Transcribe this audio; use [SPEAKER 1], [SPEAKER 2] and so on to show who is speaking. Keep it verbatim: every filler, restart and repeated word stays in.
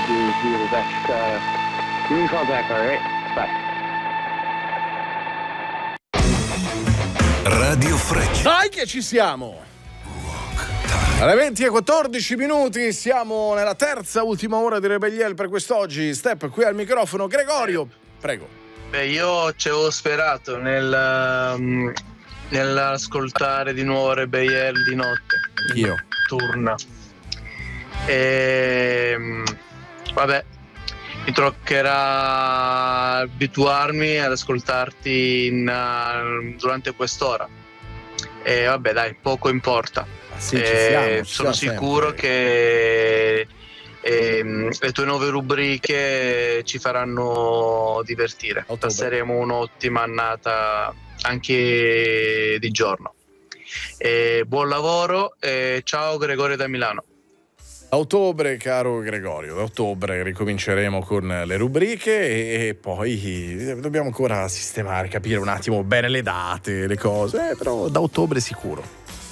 [SPEAKER 1] do do your best. Uh, you're in contact, all right? Bye.
[SPEAKER 2] Radio Freccia.
[SPEAKER 3] Dai che ci siamo! Alle venti e quattordici minuti siamo nella terza ultima ora di Rebelliel per quest'oggi. Step qui al microfono. Gregorio, prego.
[SPEAKER 4] Beh, io ci avevo sperato nel, um, nell'ascoltare di nuovo Rebelliel di notte.
[SPEAKER 3] Io.
[SPEAKER 4] Turna. E vabbè, mi toccherà abituarmi ad ascoltarti in, uh, durante quest'ora. E vabbè, dai, poco importa.
[SPEAKER 3] Sì, ci
[SPEAKER 4] e
[SPEAKER 3] siamo, ci
[SPEAKER 4] sono
[SPEAKER 3] siamo
[SPEAKER 4] sicuro
[SPEAKER 3] sempre.
[SPEAKER 4] che e, le tue nuove rubriche ci faranno divertire.
[SPEAKER 3] Ottobre.
[SPEAKER 4] Passeremo un'ottima annata anche di giorno. E buon lavoro e ciao Gregorio da Milano.
[SPEAKER 3] A ottobre, caro Gregorio, da ottobre ricominceremo con le rubriche e, e poi dobbiamo ancora sistemare, capire un attimo bene le date, le cose, eh, però da ottobre sicuro.